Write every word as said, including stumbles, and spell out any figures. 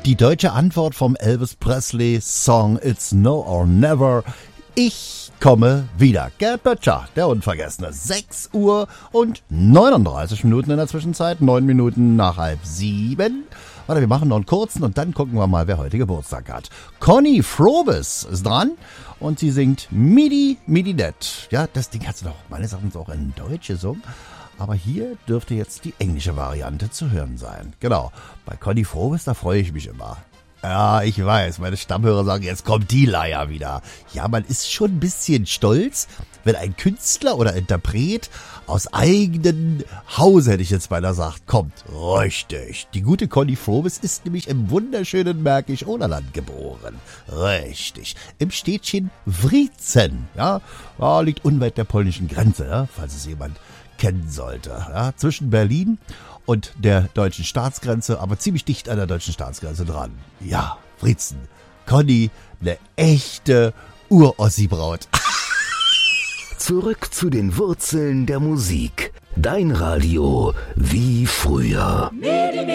Die deutsche Antwort vom Elvis Presley Song It's Now or Never. Ich komme wieder. Gerd Böttcher, der Unvergessene. sechs Uhr und neununddreißig Minuten in der Zwischenzeit. neun Minuten nach halb sieben. Warte, wir machen noch einen kurzen und dann gucken wir mal, wer heute Geburtstag hat. Conny Frobes ist dran und sie singt Midi Midi Det. Ja, das Ding hat sie doch meines Erachtens auch in Deutsch gesungen. Aber hier dürfte jetzt die englische Variante zu hören sein. Genau, bei Conny Frobes, da freue ich mich immer. Ja, ich weiß, meine Stammhörer sagen, jetzt kommt die Leier wieder. Ja, man ist schon ein bisschen stolz, wenn ein Künstler oder Interpret aus eigenem Hause, hätte ich jetzt beinahe gesagt, kommt. Richtig. Die gute Conny Frobes ist nämlich im wunderschönen Märkisch-Oderland geboren. Richtig. Im Städtchen Wriezen. Ja, ja, liegt unweit der polnischen Grenze, ja, falls es jemand kennen sollte. Ja, zwischen Berlin und der deutschen Staatsgrenze, aber ziemlich dicht an der deutschen Staatsgrenze dran. Ja, Wriezen. Conny, eine echte Ur-Ossi-Braut. Zurück zu den Wurzeln der Musik. Dein Radio wie früher.